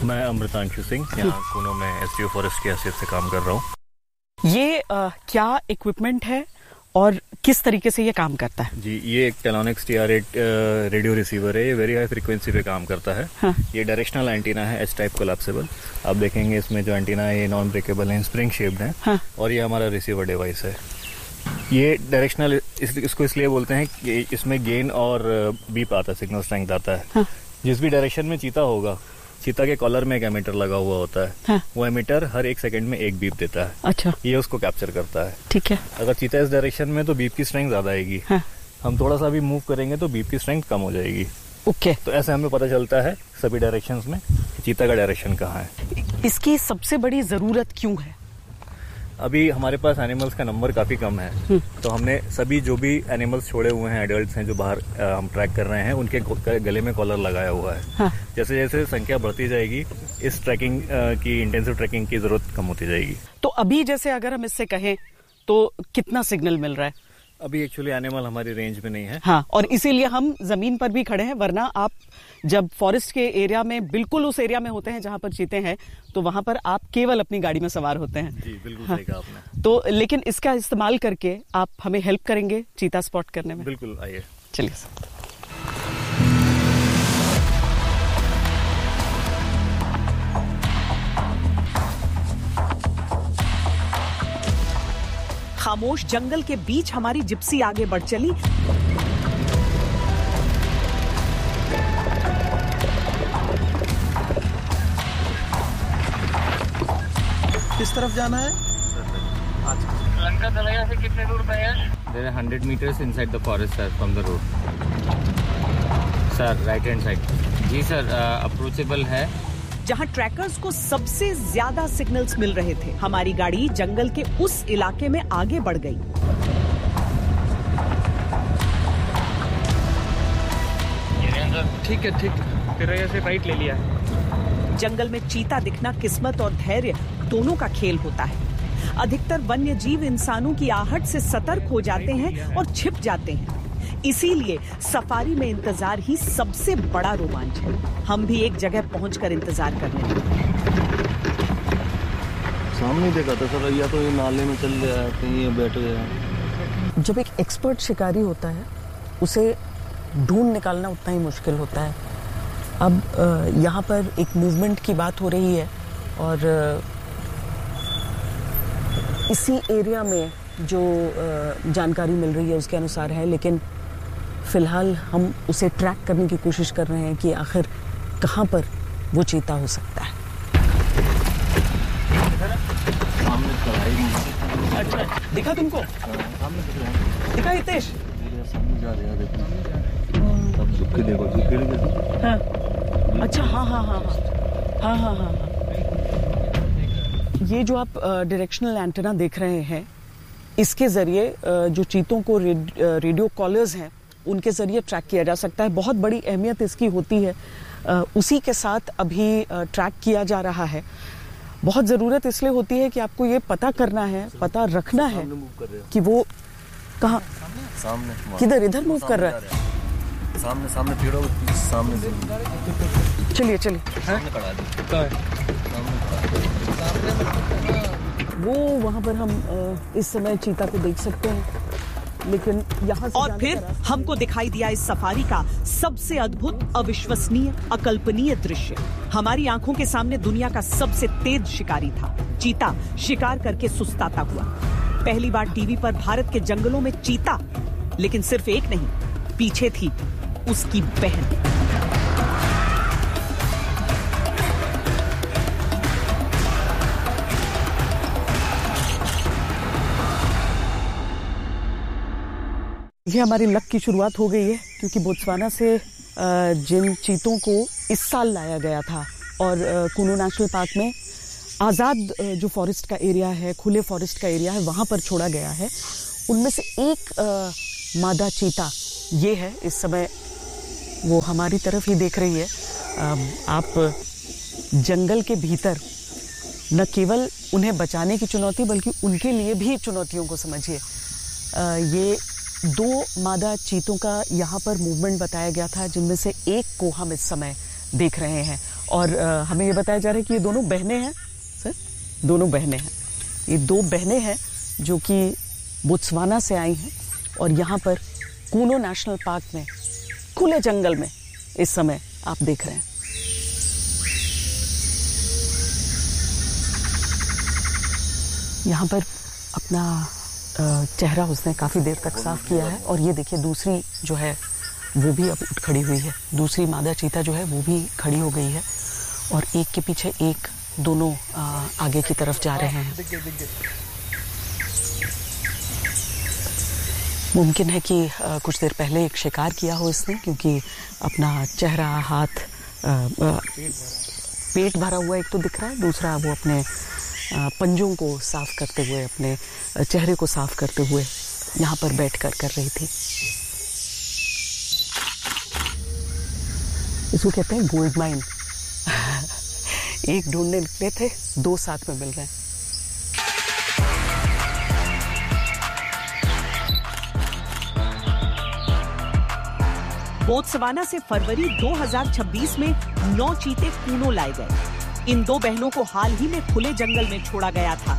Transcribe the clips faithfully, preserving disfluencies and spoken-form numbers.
मैं अमृतांशु सिंह यहाँ कूनो में एसटीओ फॉरेस्ट की हैसियत से काम कर रहा हूँ। ये आ, क्या इक्विपमेंट है और किस तरीके से ये काम करता है? जी, ये एक टेलोनिक्स T R at radio receiver है। ये वेरी हाई फ्रीक्वेंसी पे काम करता है। हाँ। ये डायरेक्शनल एंटीना है, एच टाइप कोलैप्सिबल। आप देखेंगे इसमें जो एंटीना है ये नॉन ब्रेकेबल है, स्प्रिंग शेप्ड है। हाँ। और ये हमारा रिसीवर डिवाइस है। ये डायरेक्शनल इस, इसको इसलिए बोलते हैं कि इसमें गेन और बीप आता है, सिग्नल स्ट्रेंथ आता है। हाँ। जिस भी डायरेक्शन में चीता होगा, चीता के कॉलर में एक एमीटर लगा हुआ होता है। हाँ। वो एमीटर हर एक सेकंड में एक बीप देता है। अच्छा। ये उसको कैप्चर करता है। ठीक है। अगर चीता इस डायरेक्शन में तो बीप की स्ट्रेंथ ज्यादा आएगी। हाँ। हम थोड़ा सा भी मूव करेंगे तो बीप की स्ट्रेंथ कम हो जाएगी। ओके। तो ऐसे हमें पता चलता है सभी डायरेक्शंस में चीता का डायरेक्शन कहाँ है। इसकी सबसे बड़ी जरूरत क्यों है? अभी हमारे पास एनिमल्स का नंबर काफी कम है, तो हमने सभी जो भी एनिमल्स छोड़े हुए हैं, एडल्ट्स हैं जो बाहर हम ट्रैक कर रहे हैं, उनके गले में कॉलर लगाया हुआ है। हाँ। जैसे जैसे संख्या बढ़ती जाएगी, इस ट्रैकिंग की इंटेंसिव ट्रैकिंग की जरूरत कम होती जाएगी। तो अभी जैसे अगर हम इससे कहें तो कितना सिग्नल मिल रहा है? अभी एक्चुअली एनिमल हमारी रेंज में नहीं है। हाँ, और इसीलिए हम जमीन पर भी खड़े हैं, वरना आप जब फॉरेस्ट के एरिया में, बिल्कुल उस एरिया में होते हैं जहां पर चीते हैं, तो वहां पर आप केवल अपनी गाड़ी में सवार होते हैं। जी, बिल्कुल सही कहा आपने। तो लेकिन इसका इस्तेमाल करके आप हमें हेल्प करेंगे चीता स्पॉट करने में? बिल्कुल, आइए चलिए। खामोश जंगल के बीच हमारी जिप्सी आगे बढ़ चली। किस तरफ जाना है? लंका दलैया से कितने दूर पे है? There are one hundred meters inside the forest, sir, from the road. Sir, right hand side. Ji sir, approachable है। जहां ट्रैकर्स को सबसे ज्यादा सिग्नल्स मिल रहे थे, हमारी गाड़ी जंगल के उस इलाके में आगे बढ़ गई। ठीक है, ठीक है। फिर ऐसे राइट ले लिया है। जंगल में चीता दिखना किस्मत और धैर्य दोनों का खेल होता है। अधिकतर वन्य जीव इंसानों की आहट से सतर्क हो जाते हैं और छिप जाते हैं। इसीलिए सफारी में इंतजार ही सबसे बड़ा रोमांच है। हम भी एक जगह पहुंचकर इंतजार करने लगे। सामने देखा था सर, या तो ये नाले में चल गया, कहीं ये बैठ गया। जब एक एक्सपर्ट शिकारी होता है, उसे ढूंढ निकालना उतना ही मुश्किल होता है। अब यहाँ पर एक मूवमेंट की बात हो रही है और इसी एरिया में जो जानकारी मिल रही है उसके अनुसार है, लेकिन फिलहाल हम उसे ट्रैक करने की कोशिश कर रहे हैं कि आखिर कहाँ पर वो चीता हो सकता है। सामने खड़ा है। अच्छा, दिखा तुमको? सामने दिख रहा है। दिखा हितेश? सामने जा रहे हैं, देखो। सब झुक के देखो, झुक के देखो। हाँ। अच्छा, हाँ हाँ हाँ हाँ हाँ हाँ हाँ। ये जो आप डायरेक्शनल एंटेना देख रहे हैं, इसके जरिए जो चीतों को रेड, रेडियो कॉलर्स हैं, उनके जरिए ट्रैक किया जा सकता है। बहुत बड़ी अहमियत इसकी होती है। उसी के साथ अभी ट्रैक किया जा रहा है। बहुत ज़रूरत इसलिए होती है कि आपको ये पता करना है, पता रखना है कि वो कहाँ, सामने, किधर, इधर मूव कर रहा है। सामने सामने पेड़ों के सामने से। चलिए चलिए। वो वहाँ पर हम इस समय चीता को देख सकते हैं, लेकिन यहाँ से और फिर हमको दिखाई दिया इस सफारी का सबसे अद्भुत, अविश्वसनीय, अकल्पनीय दृश्य। हमारी आंखों के सामने दुनिया का सबसे तेज शिकारी था। चीता शिकार करके सुस्ताता हुआ। पहली बार टीवी पर भारत के जंगलों में चीता, लेकिन सिर्फ एक नहीं, पीछे थी उसकी बहन। ये हमारी लक की शुरुआत हो गई है, क्योंकि बोत्सवाना से जिन चीतों को इस साल लाया गया था और कूनो नेशनल पार्क में आज़ाद जो फॉरेस्ट का एरिया है, खुले फॉरेस्ट का एरिया है, वहाँ पर छोड़ा गया है, उनमें से एक आ, मादा चीता ये है। इस समय वो हमारी तरफ ही देख रही है। आ, आप जंगल के भीतर न केवल उन्हें बचाने की चुनौती, बल्कि उनके लिए भी चुनौतियों को समझिए। ये दो मादा चीतों का यहाँ पर मूवमेंट बताया गया था, जिनमें से एक को हम इस समय देख रहे हैं। और आ, हमें ये बताया जा रहा है कि ये दोनों बहनें हैं सर, दोनों बहनें हैं। ये दो बहनें हैं जो कि बोत्सवाना से आई हैं और यहाँ पर कूनो नेशनल पार्क में खुले जंगल में इस समय आप देख रहे हैं। यहाँ पर अपना चेहरा उसने काफी देर तक साफ किया है और ये देखिए दूसरी जो है वो भी अब उठ खड़ी हुई है। दूसरी मादा चीता जो है वो भी खड़ी हो गई है और एक के पीछे एक दोनों आगे की तरफ जा रहे हैं। मुमकिन है कि कुछ देर पहले एक शिकार किया हो इसने, क्योंकि अपना चेहरा, हाथ, पेट भरा हुआ एक तो दिख रहा है, दूसरा वो अपने पंजों को साफ करते हुए, अपने चेहरे को साफ करते हुए यहाँ पर बैठकर कर रही थी। इसको कहते हैं गोल्ड माइन। एक ढूंढने निकले थे, दो साथ में मिल रहे हैं। बोत्सवाना से फरवरी दो हज़ार छब्बीस में नौ चीते कूनो लाए गए। इन दो बहनों को हाल ही में खुले जंगल में छोड़ा गया था।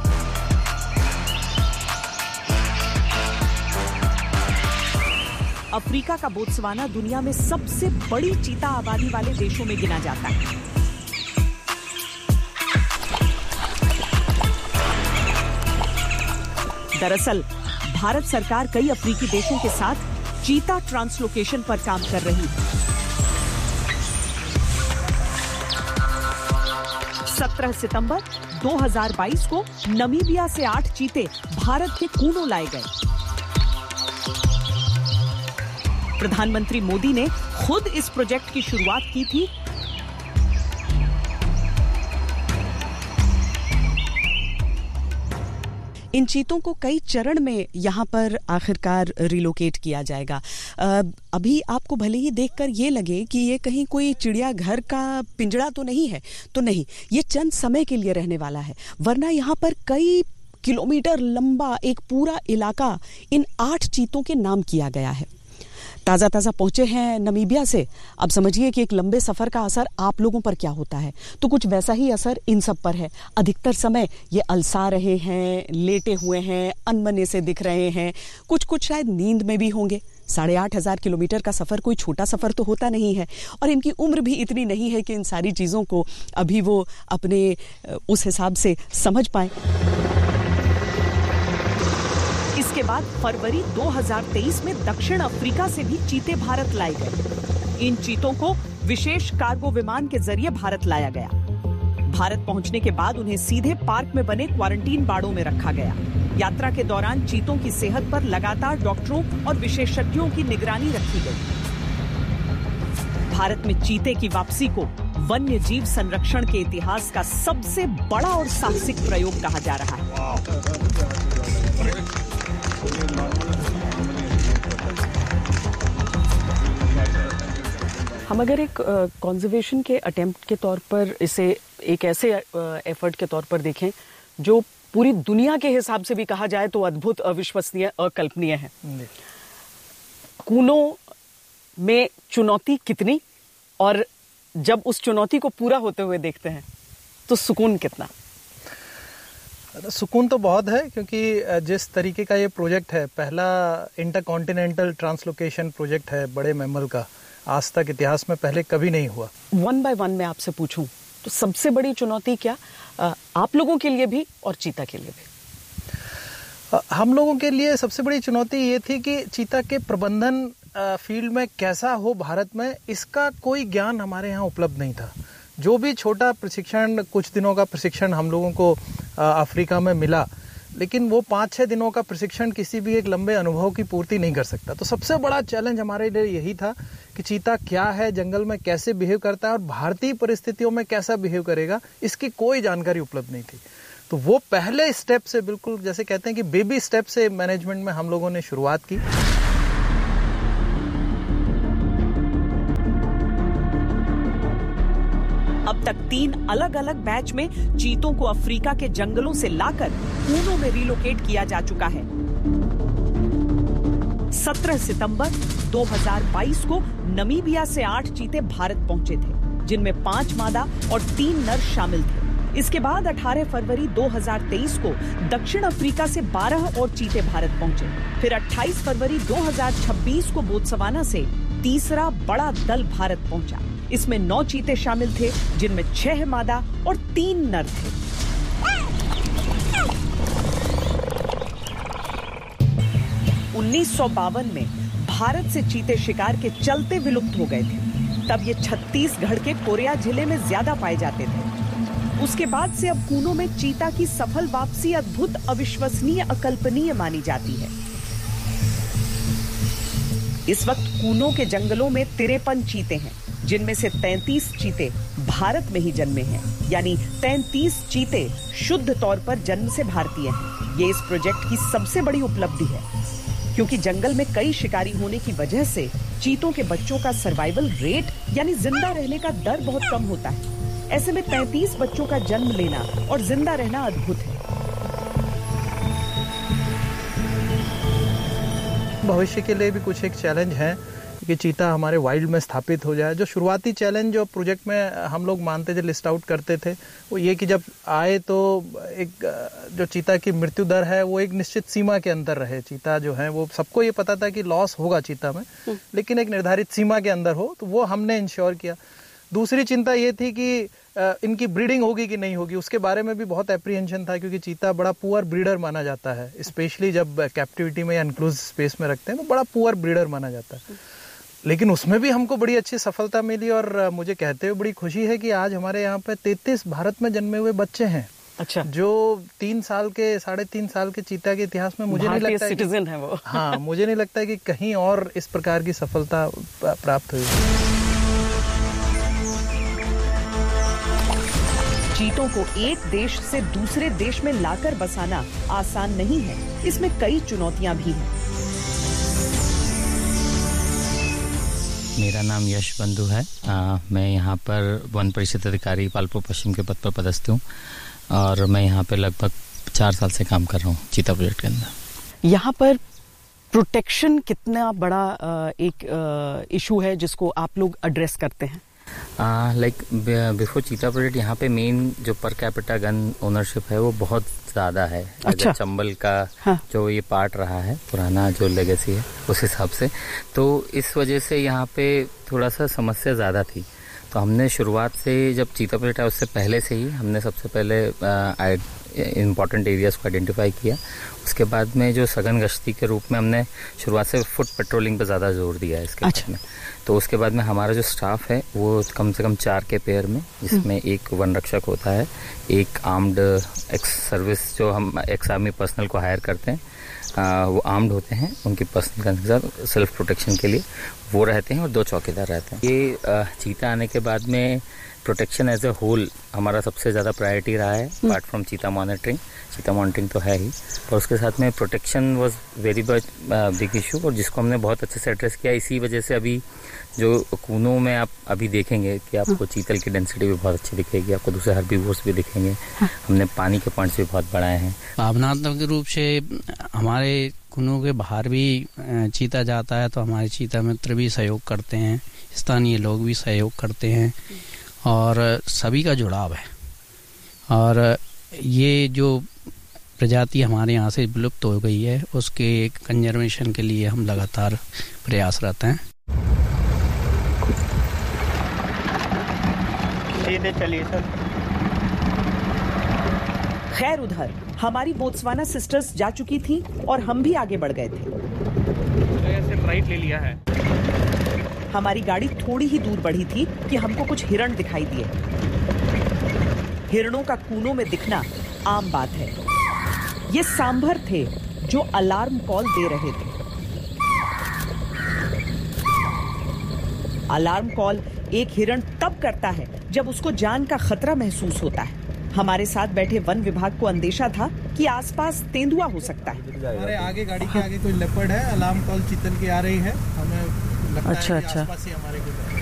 अफ्रीका का बोत्सवाना दुनिया में सबसे बड़ी चीता आबादी वाले देशों में गिना जाता है। दरअसल भारत सरकार कई अफ्रीकी देशों के साथ चीता ट्रांसलोकेशन पर काम कर रही है। सत्रह सितंबर दो हज़ार बाईस को नमीबिया से आठ चीते भारत के कूनो लाए गए। प्रधानमंत्री मोदी ने खुद इस प्रोजेक्ट की शुरुआत की थी। इन चीतों को कई चरण में यहाँ पर आखिरकार रिलोकेट किया जाएगा। अभी आपको भले ही देखकर ये लगे कि ये कहीं कोई चिड़ियाघर का पिंजड़ा तो नहीं है, तो नहीं, ये चंद समय के लिए रहने वाला है। वरना यहाँ पर कई किलोमीटर लंबा एक पूरा इलाका इन आठ चीतों के नाम किया गया है। ताज़ा ताज़ा पहुंचे हैं नमीबिया से। अब समझिए कि एक लंबे सफ़र का असर आप लोगों पर क्या होता है, तो कुछ वैसा ही असर इन सब पर है। अधिकतर समय ये अलसा रहे हैं, लेटे हुए हैं, अनमने से दिख रहे हैं, कुछ कुछ शायद नींद में भी होंगे। साढ़े आठ हज़ार किलोमीटर का सफ़र कोई छोटा सफ़र तो होता नहीं है और इनकी उम्र भी इतनी नहीं है कि इन सारी चीज़ों को अभी वो अपने उस हिसाब से समझ पाए। इसके बाद फरवरी दो हज़ार तेईस में दक्षिण अफ्रीका से भी चीते भारत लाए गए। इन चीतों को विशेष कार्गो विमान के जरिए भारत लाया गया। भारत पहुंचने के बाद उन्हें सीधे पार्क में बने क्वारंटीन बाड़ों में रखा गया। यात्रा के दौरान चीतों की सेहत पर लगातार डॉक्टरों और विशेषज्ञों की निगरानी रखी गई। भारत में चीते की वापसी को वन्य जीव संरक्षण के इतिहास का सबसे बड़ा और साहसिक प्रयोग कहा जा रहा है। हम अगर एक कंजर्वेशन के अटेम्प्ट के तौर पर इसे एक ऐसे एफर्ट के तौर पर देखें जो पूरी दुनिया के हिसाब से भी कहा जाए तो अद्भुत, अविश्वसनीय, अकल्पनीय है। कूनो में चुनौती कितनी, और जब उस चुनौती को पूरा होते हुए देखते हैं तो सुकून कितना। सुकून तो बहुत है, क्योंकि जिस तरीके का ये प्रोजेक्ट है, पहला इंटरकॉन्टिनेंटल ट्रांसलोकेशन प्रोजेक्ट है बड़े मैमल का, आज तक इतिहास में पहले कभी नहीं हुआ। वन बाय वन मैं आपसे पूछूं तो सबसे बड़ी चुनौती क्या, आप लोगों के लिए भी और चीता के लिए भी? हम लोगों के लिए सबसे बड़ी चुनौती ये थी कि चीता के प्रबंधन फील्ड में कैसा हो भारत में, इसका कोई ज्ञान हमारे यहाँ उपलब्ध नहीं था। जो भी छोटा प्रशिक्षण, कुछ दिनों का प्रशिक्षण हम लोगों को अफ्रीका में मिला, लेकिन वो पाँच छः दिनों का प्रशिक्षण किसी भी एक लंबे अनुभव की पूर्ति नहीं कर सकता। तो सबसे बड़ा चैलेंज हमारे लिए यही था कि चीता क्या है, जंगल में कैसे बिहेव करता है और भारतीय परिस्थितियों में कैसा बिहेव करेगा, इसकी कोई जानकारी उपलब्ध नहीं थी। तो वो पहले स्टेप से, बिल्कुल जैसे कहते हैं कि बेबी स्टेप से मैनेजमेंट में हम लोगों ने शुरुआत की। अब तक तीन अलग अलग बैच में चीतों को अफ्रीका के जंगलों से लाकर कूनो में रिलोकेट किया जा चुका है। सत्रह सितंबर दो हज़ार बाईस को नमीबिया से आठ चीते भारत पहुंचे थे। जिनमें पांच मादा और तीन नर शामिल थे। इसके बाद अठारह फरवरी दो हज़ार तेईस को दक्षिण अफ्रीका से बारह और चीते भारत पहुंचे। फिर अट्ठाईस फरवरी दो हज़ार छब्बीस को बोत्सवाना से तीसरा बड़ा दल भारत पहुंचा। इसमें नौ चीते शामिल थे, जिनमें छह मादा और तीन नर थे। उन्नीस सौ बावन में भारत से चीते शिकार के चलते विलुप्त हो गए थे। तब ये छत्तीसगढ़ के कोरिया जिले में ज्यादा पाए जाते थे। उसके बाद से अब कूनों में चीता की सफल वापसी अद्भुत, अविश्वसनीय, अकल्पनीय मानी जाती है। इस वक्त कूनों के जंगलों में तिरपन चीते हैं, जिनमें से तैंतीस चीते भारत में ही जन्मे हैं, यानी तैंतीस चीते शुद्ध तौर पर जन्म से भारतीय हैं। ये इस प्रोजेक्ट की सबसे बड़ी उपलब्धि है, क्योंकि जंगल में कई शिकारी होने की वजह से चीतों के बच्चों का सर्वाइवल रेट यानी जिंदा रहने का दर बहुत कम होता है। ऐसे में तैंतीस बच्चों का जन्म लेना और जिंदा रहना अद्भुत है। भविष्य के लिए भी कुछ एक चैलेंज है कि चीता हमारे वाइल्ड में स्थापित हो जाए। जो शुरुआती चैलेंज जो प्रोजेक्ट में हम लोग मानते थे, लिस्ट आउट करते थे, वो ये कि जब आए तो एक जो चीता की मृत्यु दर है वो एक निश्चित सीमा के अंदर रहे। चीता जो है वो सबको ये पता था कि लॉस होगा चीता में, लेकिन एक निर्धारित सीमा के अंदर हो, तो वो हमने इंश्योर किया। दूसरी चिंता ये थी कि इनकी ब्रीडिंग होगी कि नहीं होगी, उसके बारे में भी बहुत एप्रीहेंशन था, क्योंकि चीता बड़ा पुअर ब्रीडर माना जाता है, स्पेशली जब कैप्टिविटी में या इनक्लोज स्पेस में रखते हैं तो बड़ा पुअर ब्रीडर माना जाता है। लेकिन उसमें भी हमको बड़ी अच्छी सफलता मिली और मुझे कहते हुए बड़ी खुशी है कि आज हमारे यहाँ पे तैंतीस भारत में जन्मे हुए बच्चे हैं। अच्छा। जो तीन साल के साढ़े तीन साल के चीता के इतिहास में मुझे नहीं लगता सिटीजन है वो। हाँ, मुझे नहीं लगता है कि कहीं और इस प्रकार की सफलता प्राप्त हुई। चीतों को एक देश से दूसरे देश में लाकर बसाना आसान नहीं है। इसमें कई चुनौतियां भी हैं। मेरा नाम यश बंधु है। आ, मैं यहाँ पर वन परिषद अधिकारी पालपुर पश्चिम के पद पर पदस्थ हूँ और मैं यहाँ पे लगभग चार साल से काम कर रहा हूँ चीता प्रोजेक्ट के अंदर। यहाँ पर प्रोटेक्शन कितना बड़ा एक इशू है जिसको आप लोग एड्रेस करते हैं? लाइक बिफोर चीता प्रोजेक्ट यहाँ पे मेन जो पर कैपिटा गन ओनरशिप है वो बहुत ज़्यादा है। अच्छा। चंबल का हाँ। जो ये पार्ट रहा है पुराना जो लेगेसी है उस हिसाब से, तो इस वजह से यहाँ पे थोड़ा सा समस्या ज़्यादा थी। तो हमने शुरुआत से जब चीता प्रोजेक्ट है उससे पहले से ही हमने सबसे पहले इम्पॉर्टेंट एरियाज को आइडेंटिफाई किया। उसके बाद में जो सघन गश्ती के रूप में हमने शुरुआत से फुट पेट्रोलिंग पे ज़्यादा जोर दिया है इसके अच्छा। बाद में। तो उसके बाद में हमारा जो स्टाफ है वो कम से कम चार के पेयर में, जिसमें एक वन रक्षक होता है, एक आर्म्ड एक्स सर्विस जो हम एक्स आर्मी पर्सनल को हायर करते हैं, आ, वो आर्म्ड होते हैं, उनकी पर्सनल गन के साथ सेल्फ प्रोटेक्शन के लिए वो रहते हैं, और दो चौकीदार रहते हैं। ये आ, चीता आने के बाद में प्रोटेक्शन एज ए होल हमारा सबसे ज़्यादा प्रायोरिटी रहा है, अपार्ट फ्रॉम चीता मॉनिटरिंग। चीता मॉनिटरिंग तो है ही, और उसके साथ में protection was very big issue, और जिसको हमने बहुत अच्छे से एड्रेस किया। इसी वजह से अभी जो कूनों में आप अभी देखेंगे कि आपको चीतल की डेंसिटी भी बहुत अच्छी दिखेगी, आपको दूसरे हर्बीवोर्स भी दिखेंगे। हमने पानी के पॉइंट्स भी बहुत बढ़ाए हैं। भावनात्मक रूप से हमारे कूनों के बाहर भी चीता जाता है तो हमारे चीता मित्र भी सहयोग करते हैं, स्थानीय लोग भी सहयोग करते हैं, और सभी का जुड़ाव है। और ये जो प्रजाति हमारे यहाँ से विलुप्त हो गई है उसके कंजर्वेशन के लिए हम लगातार प्रयासरत हैं। सीधे चलिए सर। खैर, उधर हमारी बोत्सवाना सिस्टर्स जा चुकी थी और हम भी आगे बढ़ गए थे। तो राइट ले लिया है। हमारी गाड़ी थोड़ी ही दूर बढ़ी थी कि हमको कुछ हिरण दिखाई दिए। हिरणों का कूनों में दिखना आम बात है। ये सांभर थे जो अलार्म कॉल दे रहे थे। अलार्म कॉल एक हिरण तब करता है जब उसको जान का खतरा महसूस होता है। हमारे साथ बैठे वन विभाग को अंदेशा था कि आसपास तेंदुआ हो सकता है। हमारे आगे गाड़ी के आगे कोई लेपर्ड है, अलार्म कॉल चीतल की आ रही है, हमें लगता अच्छा, है कि अच्छा। आसपास ही हमारे कोई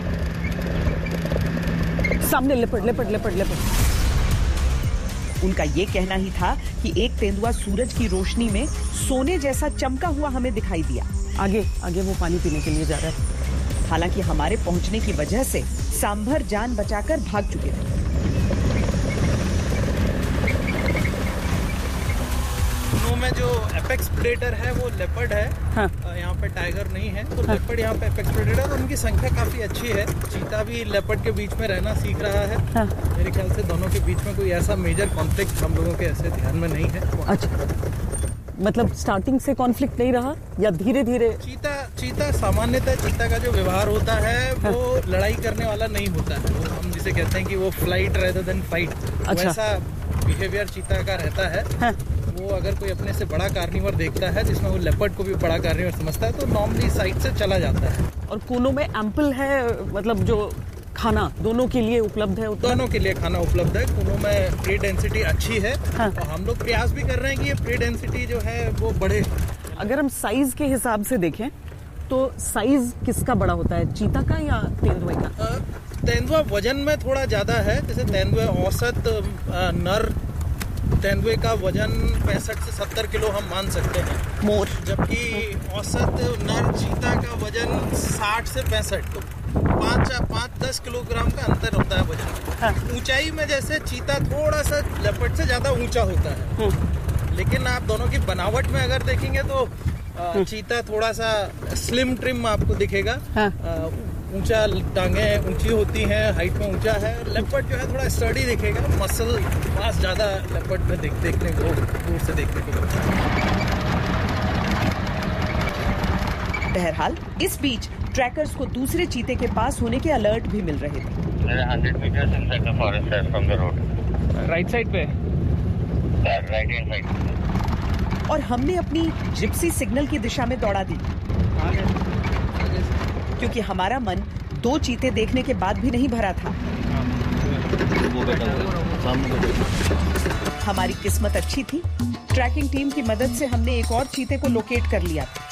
सामने लेपर्ड लेपर्ड लेपर्ड लेपर्ड। उनका ये कहना ही था कि एक तेंदुआ सूरज की रोशनी में सोने जैसा चमका हुआ हमें दिखाई दिया। आगे आगे वो पानी पीने के लिए जा रहा है। हालांकि हमारे पहुंचने की वजह से सांभर जान बचाकर भाग चुके थे। में जो एपेक्स प्रेडेटर है वो लेपर्ड है। हाँ। यहाँ पे टाइगर नहीं है, तो हाँ। लेपर्ड यहाँ पे एपेक्स प्रेडेटर है, तो उनकी संख्या काफी अच्छी है। चीता भी लेपर्ड के बीच में रहना सीख रहा है। हाँ। मेरे ख्याल से दोनों के बीच में कोई ऐसा मेजर कॉन्फ्लिक्ट हम लोगों के ऐसे ध्यान में नहीं है। अच्छा, मतलब स्टार्टिंग से कॉन्फ्लिक्ट नहीं रहा या धीरे धीरे? चीता चीता सामान्यतः चीता का जो व्यवहार होता है हाँ। वो लड़ाई करने वाला नहीं होता है। वो हम जिसे कहते हैं कि वो फ्लाइट रेदर देन फाइट, वैसा बिहेवियर चीता का रहता है। हाँ। वो अगर कोई अपने से बड़ा कार्निवर देखता है जिसमें वो लेपर्ड को भी बड़ा कार्निवर समझता है, तो नॉर्मली साइड से चला जाता है। और कूनो में एम्पल है, मतलब जो खाना दोनों के लिए उपलब्ध है? दोनों के लिए खाना उपलब्ध है। कूनो में प्रे डेंसिटी अच्छी है। हाँ। और हम लोग प्रयास भी कर रहे हैं कि ये प्रे डेंसिटी जो है वो बढ़े। अगर हम साइज के हिसाब से देखें तो साइज किसका बड़ा होता है, चीता का या तेंदुए का? तेंदुआ वजन में थोड़ा ज्यादा है। जैसे तेंदुए औसत नर तेंदुए का वजन पैंसठ से सत्तर किलो हम मान सकते हैं, मोर, जबकि औसत नर चीता का वजन साठ से पैंसठ, तो पाँच पाँच दस किलोग्राम का अंतर होता है वजन। हाँ। ऊंचाई में जैसे चीता थोड़ा सा लेपर्ड से ज्यादा ऊंचा होता है। हाँ। लेकिन आप दोनों की बनावट में अगर देखेंगे तो चीता थोड़ा सा स्लिम ट्रिम आपको दिखेगा। हाँ। ऊंचा टांगे ऊंची होती हैं, हाइट में ऊंचा है। लेपर्ड जो है थोड़ा स्टडी दिखेगा, मसल मास ज्यादा लेपर्ड में देख, देखने को दूर से देखने को मिलता है। बहरहाल इस बीच ट्रैकर्स को दूसरे चीते के पास होने के अलर्ट भी मिल रहे थे। Hundred metres inside the forest है from the road. Right side पे? Right hand side. और हमने अपनी जिप्सी सिग्नल की दिशा में दौड़ा दी, क्योंकि हमारा मन दो चीते देखने के बाद भी नहीं भरा था। हमारी किस्मत अच्छी थी, ट्रैकिंग टीम की मदद से हमने एक और चीते को लोकेट कर लिया था।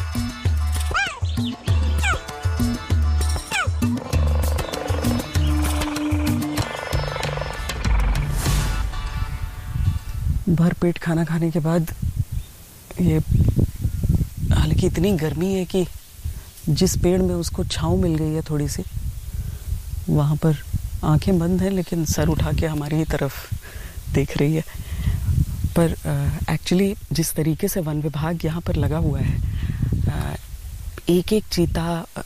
भरपेट खाना खाने के बाद ये, हालांकि इतनी गर्मी है कि जिस पेड़ में उसको छांव मिल गई है थोड़ी सी, वहाँ पर आंखें बंद हैं लेकिन सर उठा के हमारी ही तरफ देख रही है। पर एक्चुअली uh, जिस तरीके से वन विभाग यहाँ पर लगा हुआ है, uh, एक एक चीता uh,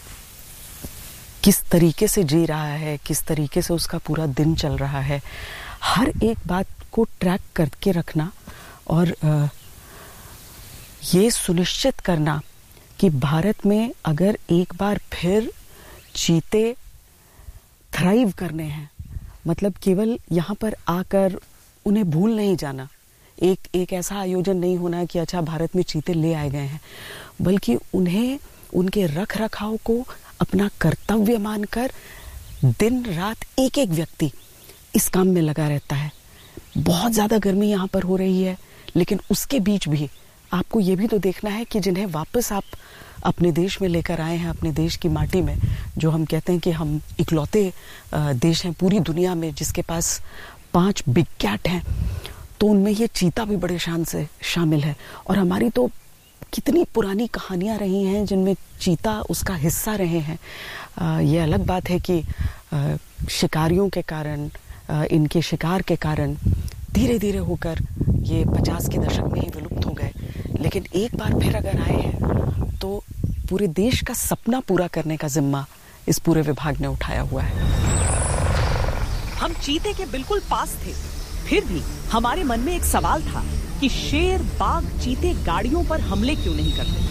किस तरीके से जी रहा है, किस तरीके से उसका पूरा दिन चल रहा है, हर एक बात को ट्रैक करके रखना और uh, ये सुनिश्चित करना कि भारत में अगर एक बार फिर चीते थ्राइव करने हैं, मतलब केवल यहाँ पर आकर उन्हें भूल नहीं जाना, एक एक ऐसा आयोजन नहीं होना कि अच्छा भारत में चीते ले आए गए हैं, बल्कि उन्हें उनके रख रखाव को अपना कर्तव्य मानकर दिन रात एक एक व्यक्ति इस काम में लगा रहता है। बहुत ज़्यादा गर्मी यहाँ पर हो रही है, लेकिन उसके बीच भी आपको ये भी तो देखना है कि जिन्हें वापस आप अपने देश में लेकर आए हैं, अपने देश की माटी में, जो हम कहते हैं कि हम इकलौते देश हैं पूरी दुनिया में जिसके पास पांच बिग कैट हैं, तो उनमें ये चीता भी बड़े शान से शामिल है। और हमारी तो कितनी पुरानी कहानियां रही हैं जिनमें चीता उसका हिस्सा रहे हैं। आ, ये अलग बात है कि आ, शिकारियों के कारण, आ, इनके शिकार के कारण धीरे धीरे होकर ये पचास के दशक में ही विलुप्त हो गए, लेकिन एक बार फिर अगर आए हैं तो पूरे देश का सपना पूरा करने का जिम्मा इस पूरे विभाग ने उठाया हुआ है। हम चीते के बिल्कुल पास थे, फिर भी हमारे मन में एक सवाल था कि शेर, बाघ, चीते गाड़ियों पर हमले क्यों नहीं करते।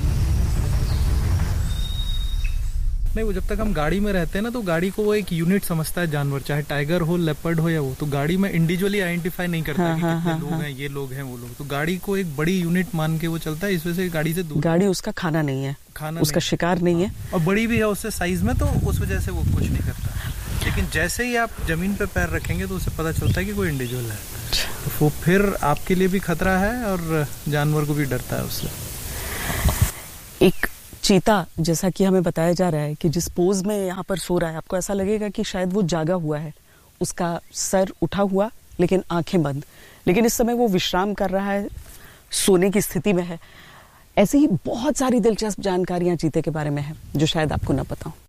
नहीं, वो जब तक हम गाड़ी में रहते हैं ना, तो गाड़ी को वो एक यूनिट समझता है जानवर, चाहे टाइगर हो, लेपर्ड हो या वो, तो गाड़ी में इंडिविजुअली आइडेंटिफाई नहीं करता। हाँ, कि हाँ, कितने हाँ, लोग हाँ. हैं, ये लोग हैं, वो लोग, तो गाड़ी को एक बड़ी यूनिट मान के वो चलता है। इस वजह से गाड़ी से दूर, गाड़ी उसका खाना नहीं है, खाना उसका नहीं, शिकार नहीं है, और बड़ी भी है उससे साइज में, तो उस वजह से वो कुछ नहीं करता। लेकिन जैसे ही आप जमीन पे पैर रखेंगे तो उसे पता चलता है कि कोई इंडिविजुअल है, तो वो फिर आपके लिए भी खतरा है और जानवर को भी डरता है उससे। एक चीता, जैसा कि हमें बताया जा रहा है कि जिस पोज में यहाँ पर सो रहा है, आपको ऐसा लगेगा कि शायद वो जागा हुआ है, उसका सर उठा हुआ लेकिन आंखें बंद, लेकिन इस समय वो विश्राम कर रहा है, सोने की स्थिति में है। ऐसी ही बहुत सारी दिलचस्प जानकारियां चीते के बारे में है जो शायद आपको न पता हो।